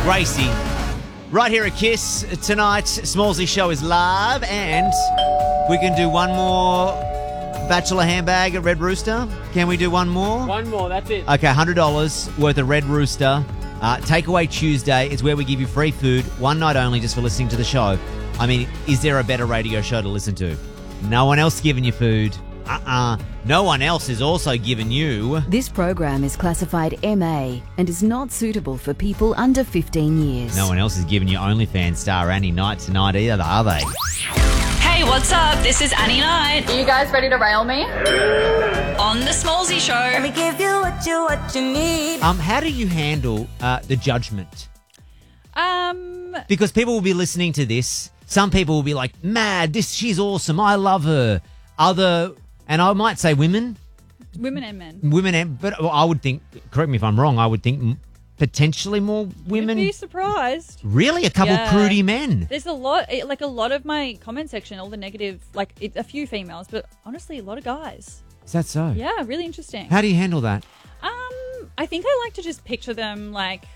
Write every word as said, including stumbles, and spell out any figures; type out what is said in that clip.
Gracie. Right here at Kiss tonight, Smallsy show is live, and we can do one more Bachelor handbag at Red Rooster. Can we do one more? One more, that's it. Okay, one hundred dollars worth of Red Rooster. Uh, Takeaway Tuesday is where we give you free food, one night only, just for listening to the show. I mean, is there a better radio show to listen to? No one else giving you food. Uh-uh. No one else is also giving you... This program is classified M A and is not suitable for people under fifteen years. No one else is giving you OnlyFans star Annie Knight tonight either, are they? Hey, what's up? This is Annie Knight. Are you guys ready to rail me? On the Smallsy Show. Let me give you what you what you need. Um, how do you handle uh, the judgment? Um, Because people will be listening to this. Some people will be like, mad, this she's awesome, I love her. Other, and I might say women. women and men. Women, and, but I would think, correct me if I'm wrong, I would think m- potentially more women. You'd be surprised. Really? A couple Yeah. prudy men? There's a lot, eh, like a lot of my comment section, all the negative, like it, a few females, but honestly, a lot of guys. Is that so? Yeah, really interesting. How do you handle that? Um, I think I like to just picture them like